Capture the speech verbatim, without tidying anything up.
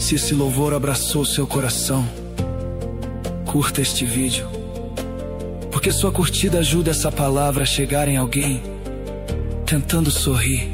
Se esse louvor abraçou seu coração, curta este vídeo, porque sua curtida ajuda essa palavra a chegar em alguém tentando sorrir.